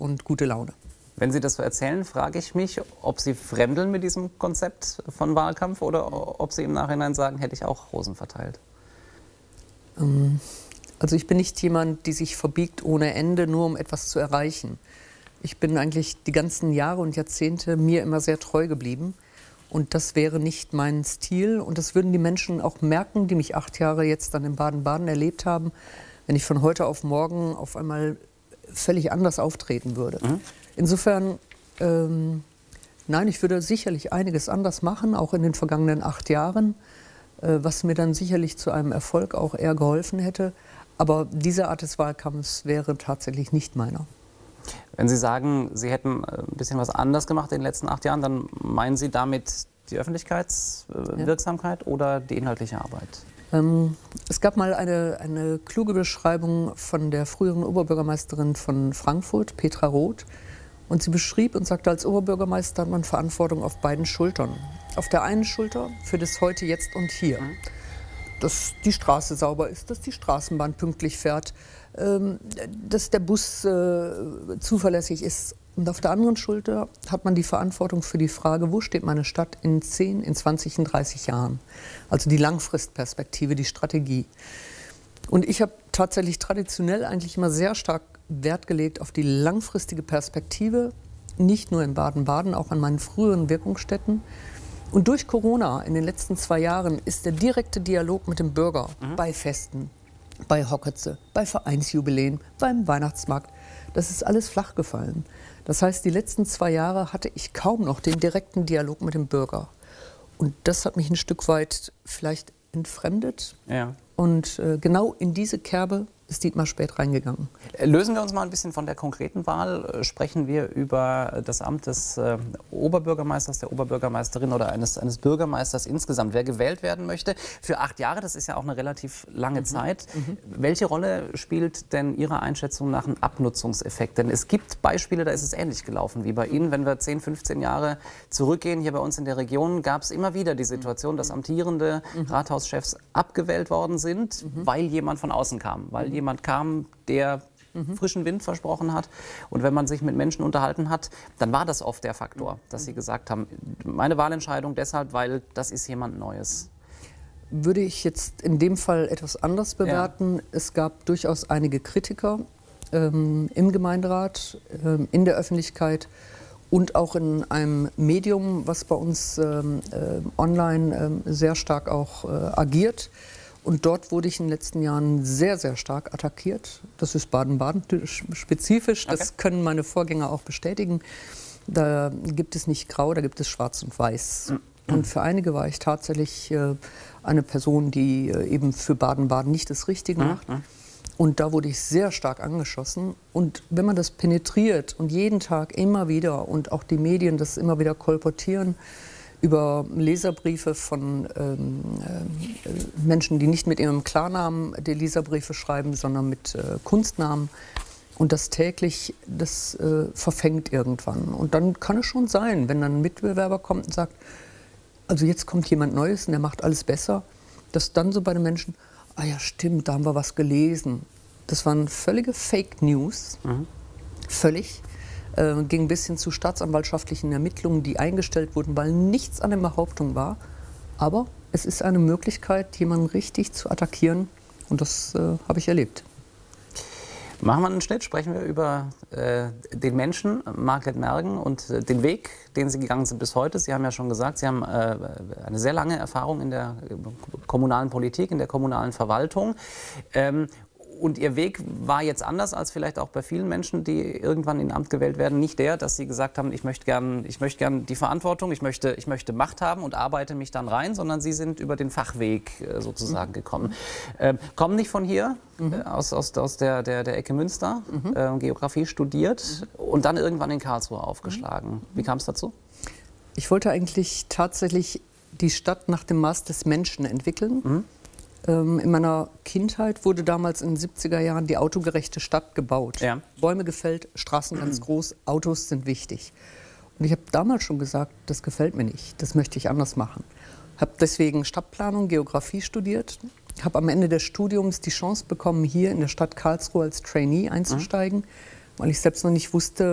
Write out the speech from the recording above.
und gute Laune. Wenn Sie das so erzählen, frage ich mich, ob Sie fremdeln mit diesem Konzept von Wahlkampf oder ob Sie im Nachhinein sagen, hätte ich auch Rosen verteilt. Also ich bin nicht jemand, die sich verbiegt ohne Ende, nur um etwas zu erreichen. Ich bin eigentlich die ganzen Jahre und Jahrzehnte mir immer sehr treu geblieben. Und das wäre nicht mein Stil. Und das würden die Menschen auch merken, die mich 8 Jahre jetzt dann in Baden-Baden erlebt haben, wenn ich von heute auf morgen auf einmal völlig anders auftreten würde. Insofern, nein, ich würde sicherlich einiges anders machen, auch in den vergangenen 8 Jahren, was mir dann sicherlich zu einem Erfolg auch eher geholfen hätte. Aber diese Art des Wahlkampfs wäre tatsächlich nicht meiner. Wenn Sie sagen, Sie hätten ein bisschen was anders gemacht in den letzten 8 Jahren, dann meinen Sie damit die Öffentlichkeitswirksamkeit oder die inhaltliche Arbeit? Es gab mal eine kluge Beschreibung von der früheren Oberbürgermeisterin von Frankfurt, Petra Roth. Und sie beschrieb und sagte, als Oberbürgermeister hat man Verantwortung auf beiden Schultern. Auf der einen Schulter für das Heute, Jetzt und Hier. Dass die Straße sauber ist, dass die Straßenbahn pünktlich fährt, dass der Bus zuverlässig ist. Und auf der anderen Schulter hat man die Verantwortung für die Frage, wo steht meine Stadt in 10, in 20, in 30 Jahren? Also die Langfristperspektive, die Strategie. Und ich habe tatsächlich traditionell eigentlich immer sehr stark Wert gelegt auf die langfristige Perspektive, nicht nur in Baden-Baden, auch an meinen früheren Wirkungsstätten. Und durch Corona in den letzten 2 Jahren ist der direkte Dialog mit dem Bürger bei Festen, bei Hocketze, bei Vereinsjubiläen, beim Weihnachtsmarkt, das ist alles flach gefallen. Das heißt, die letzten 2 Jahre hatte ich kaum noch den direkten Dialog mit dem Bürger. Und das hat mich ein Stück weit vielleicht entfremdet. Ja. Und genau in diese Kerbe ist Dietmar Späth reingegangen. Lösen wir uns mal ein bisschen von der konkreten Wahl. Sprechen wir über das Amt des Oberbürgermeisters, der Oberbürgermeisterin oder eines Bürgermeisters insgesamt. Wer gewählt werden möchte für 8 Jahre, das ist ja auch eine relativ lange Zeit. Welche Rolle spielt denn Ihrer Einschätzung nach ein Abnutzungseffekt? Denn es gibt Beispiele, da ist es ähnlich gelaufen wie bei Ihnen. Wenn wir 10, 15 Jahre zurückgehen, hier bei uns in der Region, gab es immer wieder die Situation, dass amtierende Rathauschefs abgewählt worden sind, weil jemand von außen kam, weil jemand kam, der frischen Wind versprochen hat. Und wenn man sich mit Menschen unterhalten hat, dann war das oft der Faktor, dass sie gesagt haben, meine Wahlentscheidung deshalb, weil das ist jemand Neues. Würde ich jetzt in dem Fall etwas anders bewerten. Ja. Es gab durchaus einige Kritiker im Gemeinderat, in der Öffentlichkeit und auch in einem Medium, was bei uns online sehr stark auch agiert. Und dort wurde ich in den letzten Jahren sehr, sehr stark attackiert. Das ist Baden-Baden spezifisch. Das können meine Vorgänger auch bestätigen. Da gibt es nicht Grau, da gibt es Schwarz und Weiß. Und für einige war ich tatsächlich eine Person, die eben für Baden-Baden nicht das Richtige macht. Und da wurde ich sehr stark angeschossen. Und wenn man das penetriert und jeden Tag immer wieder und auch die Medien das immer wieder kolportieren, über Leserbriefe von Menschen, die nicht mit ihrem Klarnamen die Leserbriefe schreiben, sondern mit Kunstnamen. Und das täglich, das verfängt irgendwann. Und dann kann es schon sein, wenn dann ein Mitbewerber kommt und sagt, also jetzt kommt jemand Neues und der macht alles besser, dass dann so bei den Menschen, ah ja stimmt, da haben wir was gelesen. Das waren völlige Fake News, völlig. Ging bis hin zu staatsanwaltschaftlichen Ermittlungen, die eingestellt wurden, weil nichts an der Behauptung war. Aber es ist eine Möglichkeit, jemanden richtig zu attackieren. Und das habe ich erlebt. Machen wir einen Schnitt, sprechen wir über den Menschen, Margret Mergen, und den Weg, den Sie gegangen sind bis heute. Sie haben ja schon gesagt, Sie haben eine sehr lange Erfahrung in der kommunalen Politik, in der kommunalen Verwaltung. Und Ihr Weg war jetzt anders als vielleicht auch bei vielen Menschen, die irgendwann in Amt gewählt werden. Nicht der, dass Sie gesagt haben, ich möchte gern die Verantwortung, ich möchte Macht haben und arbeite mich dann rein, sondern Sie sind über den Fachweg sozusagen gekommen. Kommen nicht von hier, aus der Ecke Münster, Geografie studiert und dann irgendwann in Karlsruhe aufgeschlagen. Wie kam es dazu? Ich wollte eigentlich tatsächlich die Stadt nach dem Maß des Menschen entwickeln. In meiner Kindheit wurde damals in den 70er Jahren die autogerechte Stadt gebaut. Ja. Bäume gefällt, Straßen ganz groß, Autos sind wichtig. Und ich habe damals schon gesagt, das gefällt mir nicht, das möchte ich anders machen. Habe deswegen Stadtplanung, Geografie studiert, habe am Ende des Studiums die Chance bekommen, hier in der Stadt Karlsruhe als Trainee einzusteigen, weil ich selbst noch nicht wusste,